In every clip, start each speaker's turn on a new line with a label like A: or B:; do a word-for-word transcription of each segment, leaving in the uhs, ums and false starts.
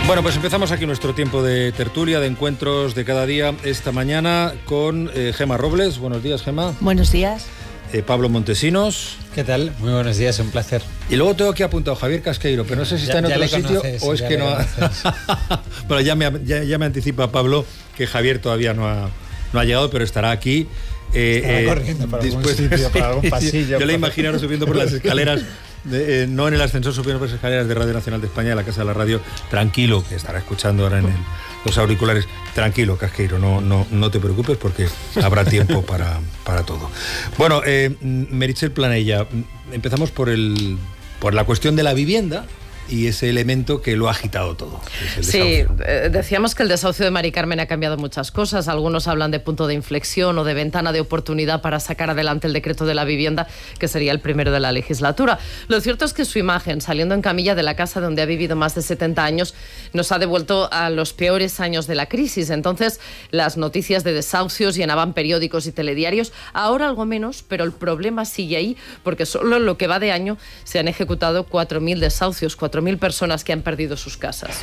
A: Bueno, pues empezamos aquí nuestro tiempo de tertulia, de encuentros de cada día, esta mañana con eh, Gemma Robles. Buenos días, Gemma.
B: Buenos días.
A: Eh, Pablo Montesinos.
C: ¿Qué tal? Muy buenos días, un placer.
A: Y luego tengo aquí apuntado Javier Casqueiro, pero no sé si está ya, en otro sitio conoces, o es que no ha... Bueno, ya me, ya, ya me anticipa Pablo que Javier todavía no ha, no ha llegado, pero estará aquí.
C: Eh, estará eh, corriendo para después, algún sitio, para algún pasillo.
A: Yo le imagino ahora subiendo por las escaleras, de, eh, no en el ascensor, subiendo por las escaleras de Radio Nacional de España, de la Casa de la Radio, tranquilo, que estará escuchando ahora en el, los auriculares. Tranquilo, Casqueiro, no, no, no te preocupes porque habrá tiempo para, para todo. Bueno, eh, Meritxell Planella, empezamos por, el, por la cuestión de la vivienda y ese elemento que lo ha agitado todo.
B: Sí, eh, decíamos que el desahucio de Mari Carmen ha cambiado muchas cosas. Algunos hablan de punto de inflexión o de ventana de oportunidad para sacar adelante el decreto de la vivienda, que sería el primero de la legislatura. Lo cierto es que su imagen, saliendo en camilla de la casa donde ha vivido más de setenta años, nos ha devuelto a los peores años de la crisis. Entonces, las noticias de desahucios llenaban periódicos y telediarios. Ahora algo menos, pero el problema sigue ahí, porque solo en lo que va de año se han ejecutado cuatro mil desahucios, cuatro mil personas que han perdido sus casas.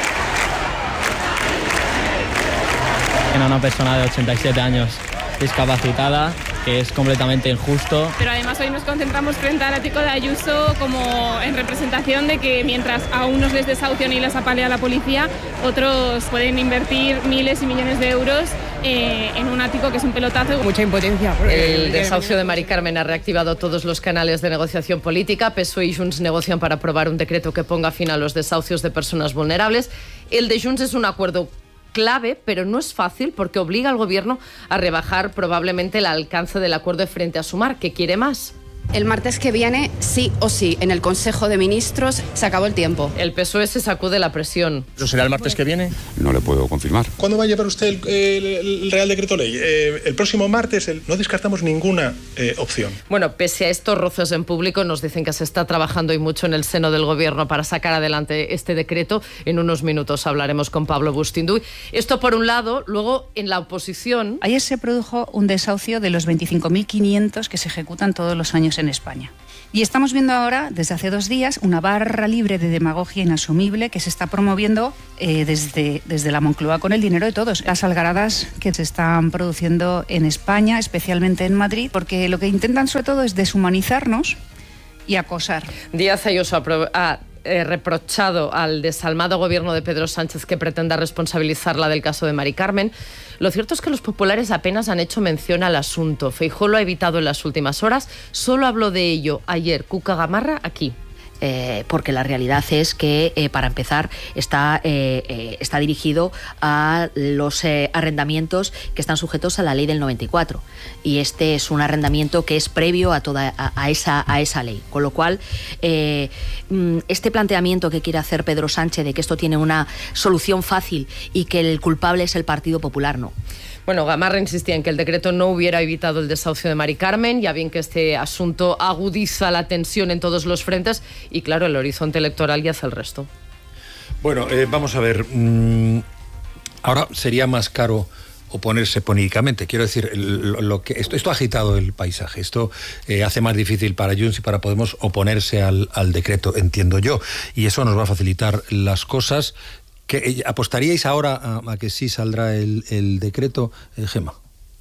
D: Era una persona de ochenta y siete años, discapacitada, que es completamente injusto.
E: Pero además hoy nos concentramos frente al ático de Ayuso como en representación de que mientras a unos les desahucian y les apalea la policía, otros pueden invertir miles y millones de euros eh, en un ático que es un pelotazo.
B: Mucha impotencia. El desahucio de Mari Carmen ha reactivado todos los canales de negociación política. P S O E y Junts negocian para aprobar un decreto que ponga fin a los desahucios de personas vulnerables. El de Junts es un acuerdo clave, pero no es fácil porque obliga al gobierno a rebajar probablemente el alcance del acuerdo frente a Sumar, que quiere más.
F: El martes que viene, sí o sí, en el Consejo de Ministros se acabó el tiempo.
B: El P S O E se sacude la presión.
G: ¿Eso será el martes que viene?
H: No le puedo confirmar.
I: ¿Cuándo va a llevar usted el, el, el Real Decreto Ley? Eh, el próximo martes. El, no descartamos ninguna eh, opción.
B: Bueno, pese a estos roces en público, nos dicen que se está trabajando y mucho en el seno del gobierno para sacar adelante este decreto. En unos minutos hablaremos con Pablo Bustinduy. Esto por un lado. Luego, en la oposición...
J: Ayer se produjo un desahucio de los veinticinco mil quinientos que se ejecutan todos los años en España. Y estamos viendo ahora, desde hace dos días, una barra libre de demagogia inasumible que se está promoviendo eh, desde, desde la Moncloa con el dinero de todos. Las algaradas que se están produciendo en España, especialmente en Madrid, porque lo que intentan sobre todo es deshumanizarnos y acosar.
B: Díaz Ayuso ha eh, reprochado al desalmado gobierno de Pedro Sánchez que pretenda responsabilizarla del caso de Mari Carmen. Lo cierto es que los populares apenas han hecho mención al asunto. Feijóo lo ha evitado en las últimas horas. Solo habló de ello ayer Cuca Gamarra aquí.
K: Eh, porque la realidad es que, eh, para empezar, está, eh, eh, está dirigido a los eh, arrendamientos que están sujetos a la ley del noventa y cuatro. Y este es un arrendamiento que es previo a, toda, a, a, esa, a esa ley. Con lo cual, eh, este planteamiento que quiere hacer Pedro Sánchez de que esto tiene una solución fácil y que el culpable es el Partido Popular, no.
B: Bueno, Gamarra insistía en que el decreto no hubiera evitado el desahucio de Mari Carmen, ya bien que este asunto agudiza la tensión en todos los frentes y, claro, el horizonte electoral ya hace el resto.
A: Bueno, eh, vamos a ver. Mmm, ahora sería más caro oponerse políticamente. Quiero decir, lo, lo que esto, esto ha agitado el paisaje. Esto eh, hace más difícil para Junts y para Podemos oponerse al, al decreto, entiendo yo. Y eso nos va a facilitar las cosas. ¿Que, ¿Apostaríais ahora a, a que sí saldrá el, el decreto, eh, Gemma?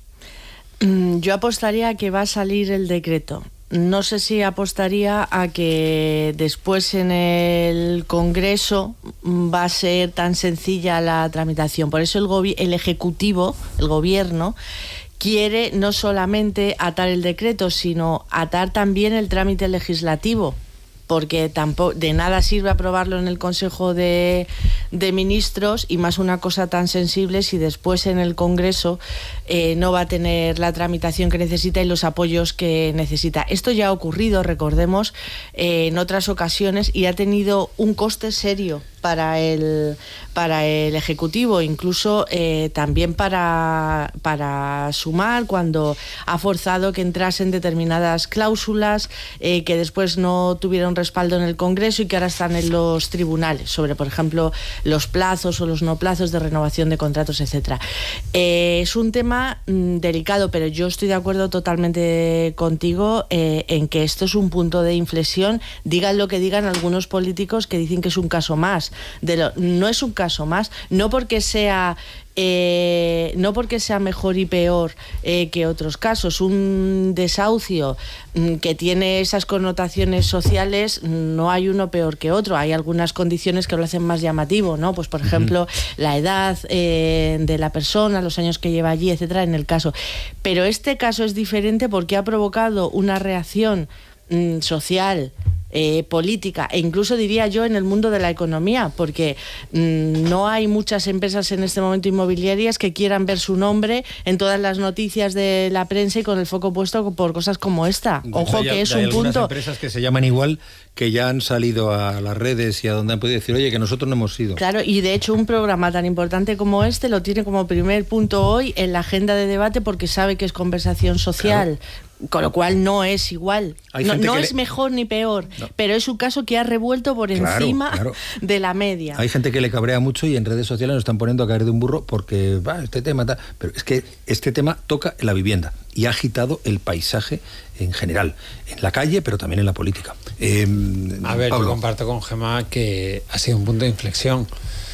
L: Yo apostaría a que va a salir el decreto. No sé si apostaría a que después en el Congreso va a ser tan sencilla la tramitación. Por eso el, gobi- el Ejecutivo, el Gobierno, quiere no solamente atar el decreto, sino atar también el trámite legislativo. Porque tampoco de nada sirve aprobarlo en el Consejo de, de Ministros y más una cosa tan sensible si después en el Congreso eh, no va a tener la tramitación que necesita y los apoyos que necesita. Esto ya ha ocurrido, recordemos, eh, en otras ocasiones y ha tenido un coste serio para el, para el Ejecutivo, incluso eh, también para, para Sumar, cuando ha forzado que entrasen determinadas cláusulas eh, que después no tuvieron respaldo en el Congreso y que ahora están en los tribunales, sobre, por ejemplo, los plazos o los no plazos de renovación de contratos, etcétera. Eh, es un tema mmm, delicado, pero yo estoy de acuerdo totalmente contigo eh, en que esto es un punto de inflexión. Digan lo que digan algunos políticos que dicen que es un caso más. De lo, no es un caso más, no porque sea... Eh, no porque sea mejor y peor eh, que otros casos. Un desahucio mm, que tiene esas connotaciones sociales, no hay uno peor que otro. Hay algunas condiciones que lo hacen más llamativo, ¿no? Pues por uh-huh. ejemplo, la edad eh, de la persona, los años que lleva allí, etcétera, en el caso. Pero este caso es diferente porque ha provocado una reacción mm, social, Eh, política e incluso diría yo en el mundo de la economía, porque mmm, no hay muchas empresas en este momento inmobiliarias que quieran ver su nombre en todas las noticias de la prensa y con el foco puesto por cosas como esta. Ojo,
A: hay,
L: que es
A: hay
L: un punto.
A: Hay empresas que se llaman igual, que ya han salido a las redes y a donde han podido decir, oye, que nosotros no hemos sido.
L: Claro, y de hecho un programa tan importante como este lo tiene como primer punto hoy en la agenda de debate porque sabe que es conversación social. Claro. Con lo cual no es igual, hay no, no es le... mejor ni peor, no. pero es un caso que ha revuelto por claro, encima claro. de la media.
A: Hay gente que le cabrea mucho y en redes sociales nos están poniendo a caer de un burro porque va, este tema está... pero es que este tema toca la vivienda y ha agitado el paisaje en general, en la calle pero también en la política. Eh,
C: a ver,
A: Pablo.
C: Yo comparto con Gemma que ha sido un punto de inflexión.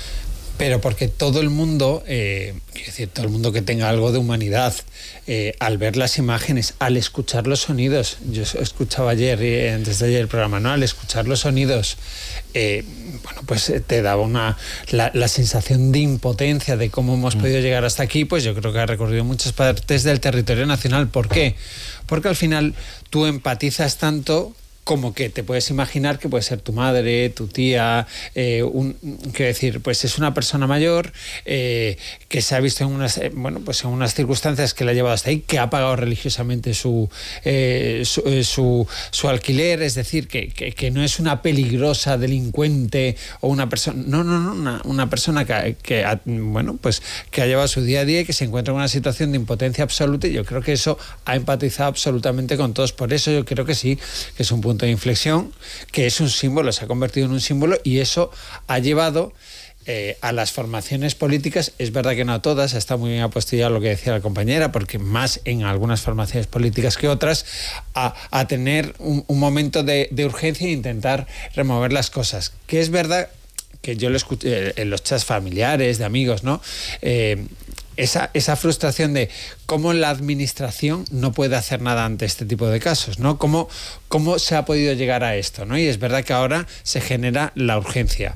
C: Pero porque todo el mundo, eh, quiero decir, todo el mundo que tenga algo de humanidad, eh, al ver las imágenes, al escuchar los sonidos, yo escuchaba ayer, eh, antes de ayer el programa, ¿no? Al escuchar los sonidos, eh, bueno, pues te daba una la, la sensación de impotencia de cómo hemos mm. podido llegar hasta aquí, pues yo creo que ha recorrido muchas partes del territorio nacional. ¿Por qué? Porque al final tú empatizas tanto como que te puedes imaginar que puede ser tu madre, tu tía, eh, un, quiero decir, pues es una persona mayor eh, que se ha visto en unas, eh, bueno, pues en unas circunstancias que la ha llevado hasta ahí, que ha pagado religiosamente su, eh, su, eh, su, su alquiler, es decir, que, que, que no es una peligrosa delincuente o una persona, no, no, no, una, una persona que, que ha, bueno, pues que ha llevado su día a día y que se encuentra en una situación de impotencia absoluta, y yo creo que eso ha empatizado absolutamente con todos. Por eso yo creo que sí, que es un punto de inflexión, que es un símbolo, se ha convertido en un símbolo, y eso ha llevado eh, a las formaciones políticas, es verdad que no a todas, está muy bien apostillado lo que decía la compañera, porque más en algunas formaciones políticas que otras, a, a tener un, un momento de, de urgencia e intentar remover las cosas, que es verdad que yo lo escuché en los chats familiares, de amigos, ¿no? Eh, Esa, esa frustración de cómo la administración no puede hacer nada ante este tipo de casos, ¿no? Cómo, cómo se ha podido llegar a esto, ¿no? Y es verdad que ahora se genera la urgencia.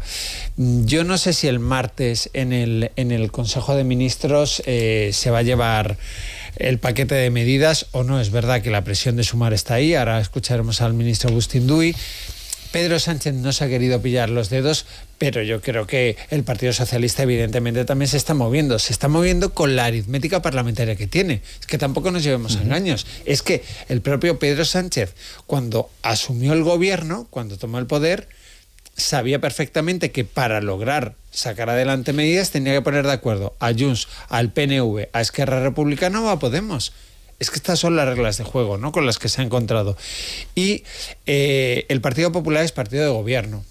C: Yo no sé si el martes en el, en el Consejo de Ministros eh, se va a llevar el paquete de medidas o no. Es verdad que la presión de sumar está ahí. Ahora escucharemos al ministro Agustín Duy. Pedro Sánchez no se ha querido pillar los dedos, pero yo creo que el Partido Socialista evidentemente también se está moviendo. Se está moviendo con la aritmética parlamentaria que tiene. Es que tampoco nos llevemos a engaños. Es que el propio Pedro Sánchez, cuando asumió el gobierno, cuando tomó el poder, sabía perfectamente que para lograr sacar adelante medidas tenía que poner de acuerdo a Junts, al P N V, a Esquerra Republicana o a Podemos. Es que estas son las reglas de juego, ¿no?, con las que se ha encontrado. Y eh, el Partido Popular es partido de gobierno.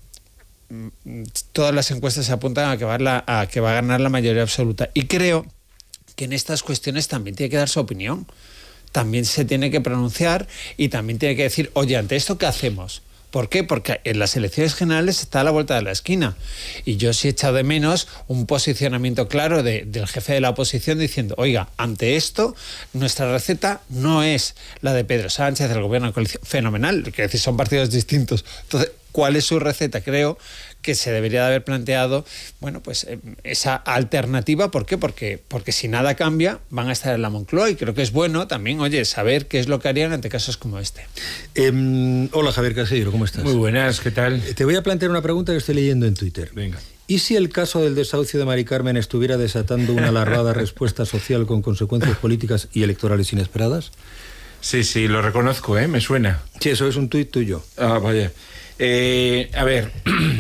C: Todas las encuestas se apuntan a que, va a, la, a que va a ganar la mayoría absoluta. Y creo que en estas cuestiones también tiene que dar su opinión. También se tiene que pronunciar y también tiene que decir, oye, ante esto, ¿qué hacemos? ¿Por qué? Porque en las elecciones generales está a la vuelta de la esquina. Y yo sí he echado de menos un posicionamiento claro de, del jefe de la oposición diciendo, oiga, ante esto, nuestra receta no es la de Pedro Sánchez, del gobierno de coalición. Fenomenal, que decir, son partidos distintos. Entonces, ¿cuál es su receta? Creo que se debería de haber planteado, bueno, pues eh, esa alternativa. ¿Por qué? Porque, porque si nada cambia, van a estar en la Moncloa, y creo que es bueno también, oye, saber qué es lo que harían ante casos como este.
A: Eh, hola, Javier Casillo, ¿cómo estás?
G: Muy buenas, ¿qué tal?
A: Te voy a plantear una pregunta que estoy leyendo en Twitter.
G: Venga.
A: ¿Y si el caso del desahucio de Mari Carmen estuviera desatando una alarmada respuesta social con consecuencias políticas y electorales inesperadas?
G: Sí, sí, lo reconozco, ¿eh? Me suena.
A: Sí, eso es un tuit tuyo.
G: Ah, vaya. Eh, a ver...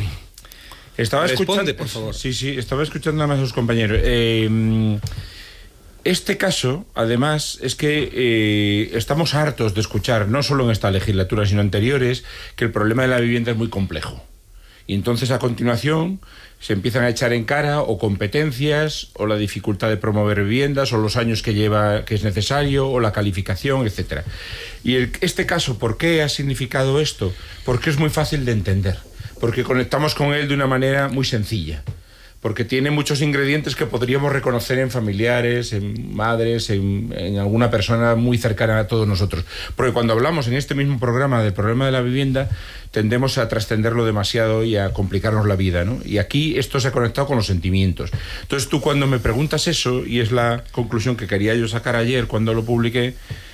G: Estaba
A: Responde,
G: escuchando,
A: por favor.
G: Sí, sí, estaba escuchando a sus compañeros. Eh, este caso, además, es que eh, estamos hartos de escuchar, no solo en esta legislatura, sino anteriores, que el problema de la vivienda es muy complejo Y entonces a continuación se empiezan a echar en cara o competencias, o la dificultad de promover viviendas, o los años que lleva, que es necesario, o la calificación, etcétera. Y el, este caso, ¿por qué ha significado esto? Porque es muy fácil de entender, porque conectamos con él de una manera muy sencilla, porque tiene muchos ingredientes que podríamos reconocer en familiares, en madres, en, en alguna persona muy cercana a todos nosotros. Porque cuando hablamos en este mismo programa del problema de la vivienda, tendemos a trascenderlo demasiado y a complicarnos la vida, ¿no? Y aquí esto se ha conectado con los sentimientos. Entonces tú, cuando me preguntas eso, y es la conclusión que quería yo sacar ayer cuando lo publiqué,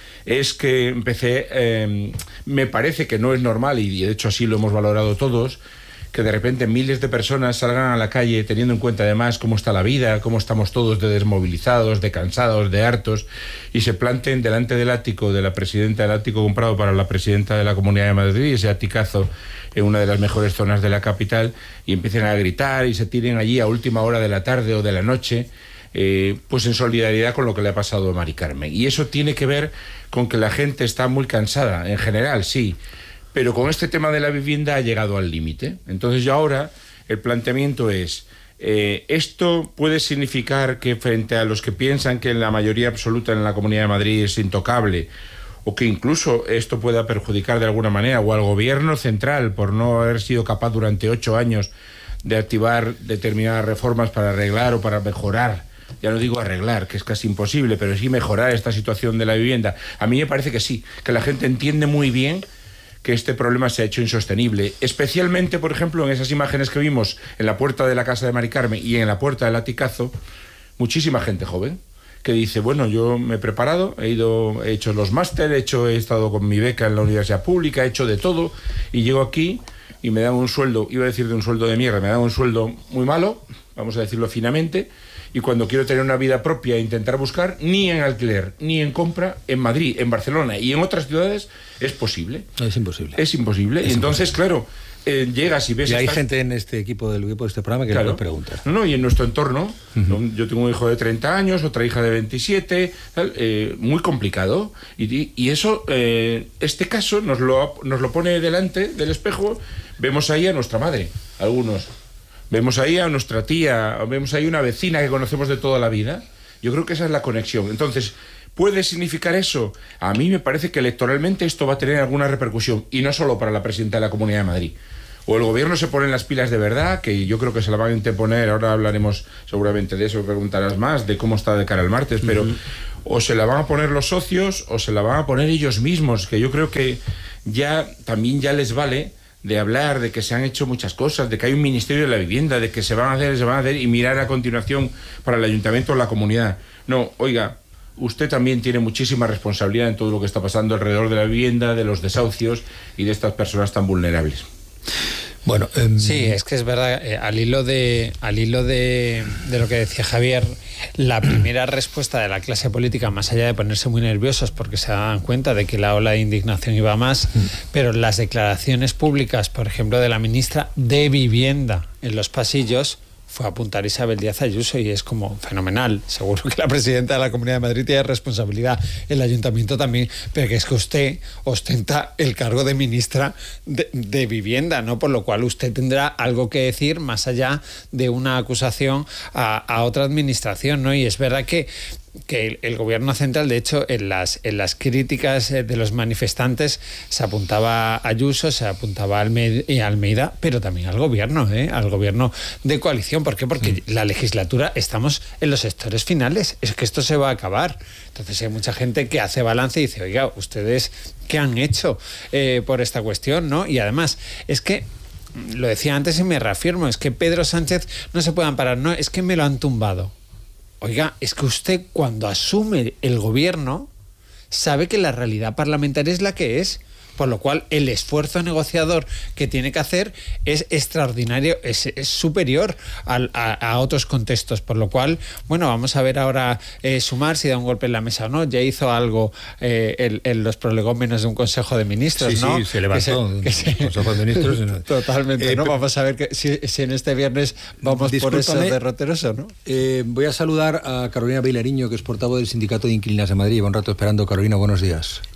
G: es que empecé, eh, me parece que no es normal, y de hecho así lo hemos valorado todos, que de repente miles de personas salgan a la calle teniendo en cuenta además cómo está la vida, cómo estamos todos de desmovilizados, de cansados, de hartos, y se planten delante del ático de la presidenta, del ático comprado para la presidenta de la Comunidad de Madrid, ese aticazo en una de las mejores zonas de la capital, y empiecen a gritar y se tiren allí a última hora de la tarde o de la noche, eh, pues en solidaridad con lo que le ha pasado a Mari Carmen. Y eso tiene que ver con que la gente está muy cansada, en general, sí, pero con este tema de la vivienda ha llegado al límite. Entonces yo ahora el planteamiento es, eh, ¿esto puede significar que frente a los que piensan que la mayoría absoluta en la Comunidad de Madrid es intocable, o que incluso esto pueda perjudicar de alguna manera, o al gobierno central por no haber sido capaz durante ocho años de activar determinadas reformas para arreglar o para mejorar, ya no digo arreglar, que es casi imposible, pero sí mejorar esta situación de la vivienda? A mí me parece que sí, que la gente entiende muy bien que este problema se ha hecho insostenible, especialmente, por ejemplo, en esas imágenes que vimos en la puerta de la casa de Mari Carmen y en la puerta del aticazo, muchísima gente joven que dice, bueno, yo me he preparado, he ido, he hecho los máster, he hecho, he estado con mi beca en la universidad pública, he hecho de todo, y llego aquí y me dan un sueldo, iba a decir de un sueldo de mierda, me dan un sueldo muy malo, vamos a decirlo finamente, y cuando quiero tener una vida propia e intentar buscar, ni en alquiler, ni en compra, en Madrid, en Barcelona y en otras ciudades, es posible.
A: Es imposible.
G: Es imposible.
A: Es
G: y entonces,
A: imposible.
G: claro, eh, llegas y ves...
A: Y hay
G: estas...
A: gente en este equipo del equipo de este programa que
G: claro.
A: nos pregunta.
G: No, no, y en nuestro entorno,
A: Uh-huh.
G: ¿no? Yo tengo un hijo de treinta años, otra hija de veintisiete, tal, eh, muy complicado. Y, y eso, eh, este caso nos lo, nos lo pone delante del espejo. Vemos ahí a nuestra madre, algunos. Vemos ahí a nuestra tía, vemos ahí una vecina que conocemos de toda la vida. Yo creo que esa es la conexión. Entonces, ¿puede significar eso? A mí me parece que electoralmente esto va a tener alguna repercusión, y no solo para la presidenta de la Comunidad de Madrid. O el gobierno se pone en las pilas de verdad, que yo creo que se la van a interponer, ahora hablaremos seguramente de eso, preguntarás más, de cómo está de cara al martes, pero uh-huh. o se la van a poner los socios, o se la van a poner ellos mismos, que yo creo que ya también ya les vale de hablar de que se han hecho muchas cosas, de que hay un Ministerio de la Vivienda, de que se van a hacer, se van a hacer, y mirar a continuación para el ayuntamiento o la comunidad. No, oiga, usted también tiene muchísima responsabilidad en todo lo que está pasando alrededor de la vivienda, de los desahucios y de estas personas tan vulnerables.
C: Bueno, um... sí, es que es verdad, eh, al hilo de al hilo de, de lo que decía Javier, la primera respuesta de la clase política, más allá de ponerse muy nerviosos porque se daban cuenta de que la ola de indignación iba más, mm. pero las declaraciones públicas, por ejemplo, de la ministra de Vivienda en los pasillos, fue a apuntar Isabel Díaz Ayuso, y es como fenomenal. Seguro que la presidenta de la Comunidad de Madrid tiene responsabilidad, el ayuntamiento también, pero que es que usted ostenta el cargo de ministra de, de Vivienda, ¿no? Por lo cual usted tendrá algo que decir más allá de una acusación a, a otra administración, ¿no? Y es verdad que que el, el gobierno central, de hecho, en las, en las críticas de los manifestantes se apuntaba a Ayuso, se apuntaba a Almeida, Almeida, pero también al gobierno, ¿eh? al gobierno de coalición. ¿Por qué? Porque mm. la legislatura, estamos en los sectores finales, es que esto se va a acabar. Entonces hay mucha gente que hace balance y dice, oiga, ¿ustedes qué han hecho eh, por esta cuestión, ¿no? Y además, es que lo decía antes y me reafirmo, es que Pedro Sánchez no se puede amparar, no, es que me lo han tumbado. Oiga, es que usted cuando asume el gobierno sabe que la realidad parlamentaria es la que es, por lo cual el esfuerzo negociador que tiene que hacer es extraordinario, es, es superior al, a, a otros contextos, por lo cual, bueno, vamos a ver ahora eh, Sumar si da un golpe en la mesa o no. Ya hizo algo eh, en, en los prolegómenos de un Consejo de Ministros,
A: sí,
C: ¿no?
A: Sí, se levantó
C: que se, que se,
A: Consejo de Ministros. No.
C: Totalmente, eh, ¿no? Vamos a ver que, si, si en este viernes vamos por esos derroteros o no.
A: Eh, voy a saludar a Carolina Vilariño, que es portavoz del Sindicato de Inquilinas de Madrid. Lleva un rato esperando. Carolina, buenos días.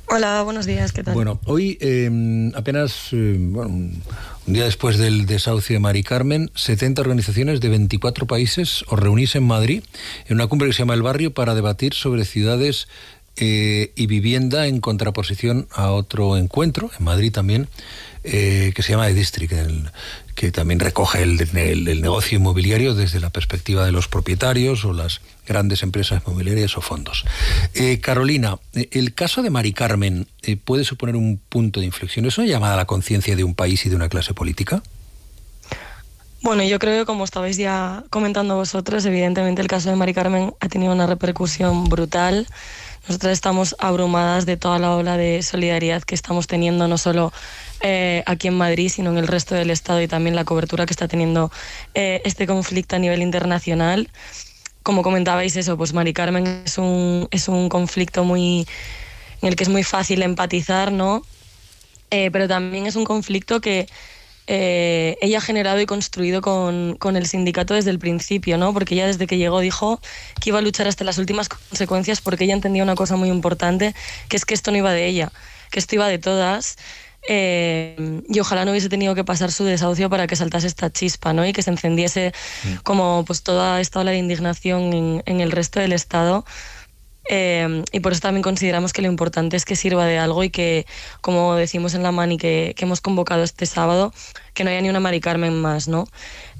H: Hola, buenos días, ¿qué tal?
A: Bueno, hoy eh, apenas eh, bueno, un día después del desahucio de Mari Carmen, setenta organizaciones de veinticuatro países os reunís en Madrid en una cumbre que se llama El Barrio para debatir sobre ciudades eh, y vivienda en contraposición a otro encuentro, en Madrid también, eh, que se llama The District, el, que también recoge el, el, el negocio inmobiliario desde la perspectiva de los propietarios o las grandes empresas inmobiliarias o fondos. Eh, Carolina, el caso de Mari Carmen eh, puede suponer un punto de inflexión. ¿Es una llamada a la conciencia de un país y de una clase política?
H: Bueno, yo creo que como estabais ya comentando vosotros, evidentemente el caso de Mari Carmen ha tenido una repercusión brutal. Nosotras estamos abrumadas de toda la ola de solidaridad que estamos teniendo, no solo eh, aquí en Madrid, sino en el resto del Estado, y también la cobertura que está teniendo eh, este conflicto a nivel internacional. Como comentabais eso, pues Mari Carmen es un, es un conflicto muy, en el que es muy fácil empatizar, ¿no? Eh, pero también es un conflicto que eh, ella ha generado y construido con, con el sindicato desde el principio, ¿no? Porque ella desde que llegó dijo que iba a luchar hasta las últimas consecuencias, porque ella entendía una cosa muy importante, que es que esto no iba de ella, que esto iba de todas. Eh, y ojalá no hubiese tenido que pasar su desahucio para que saltase esta chispa, ¿no? Y que se encendiese como pues toda esta ola de indignación en, en el resto del Estado. Eh, y por eso también consideramos que lo importante es que sirva de algo y que, como decimos en la Mani que, que hemos convocado este sábado, que no haya ni una Mari Carmen más, ¿no?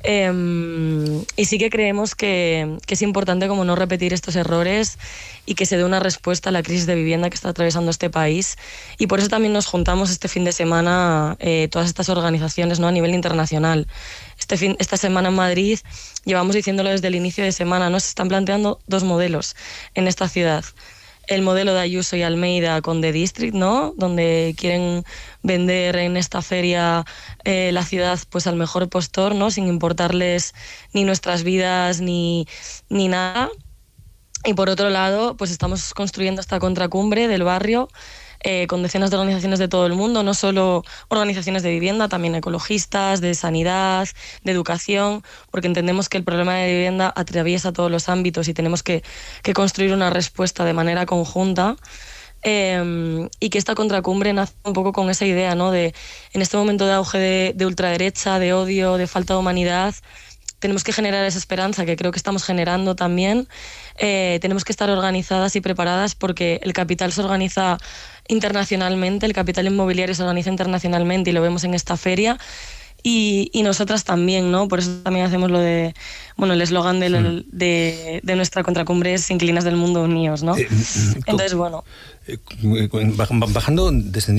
H: Eh, y sí que creemos que, que es importante como no repetir estos errores y que se dé una respuesta a la crisis de vivienda que está atravesando este país. Y por eso también nos juntamos este fin de semana eh, todas estas organizaciones, ¿no? A nivel internacional. Este fin, esta semana en Madrid, llevamos diciéndolo desde el inicio de semana, ¿no? Se están planteando dos modelos en esta ciudad. El modelo de Ayuso y Almeida con The District, ¿no? Donde quieren vender en esta feria eh, la ciudad pues al mejor postor, ¿no? Sin importarles ni nuestras vidas ni, ni nada. Y por otro lado, pues estamos construyendo esta contracumbre del barrio eh, con decenas de organizaciones de todo el mundo, no solo organizaciones de vivienda, también ecologistas, de sanidad, de educación, porque entendemos que el problema de vivienda atraviesa todos los ámbitos y tenemos que, que construir una respuesta de manera conjunta. Eh, y que esta contracumbre nace un poco con esa idea, ¿no? De en este momento de auge de, de ultraderecha, de odio, de falta de humanidad, tenemos que generar esa esperanza que creo que estamos generando también. Eh, tenemos que estar organizadas y preparadas porque el capital se organiza internacionalmente, el capital inmobiliario se organiza internacionalmente y lo vemos en esta feria. Y, y nosotras también, ¿no? Por eso también hacemos lo de, bueno, el eslogan de, sí. de, de nuestra contracumbre es Inquilinas del Mundo Unidos, ¿no? Eh, Entonces, bueno.
A: Bajando, descendiendo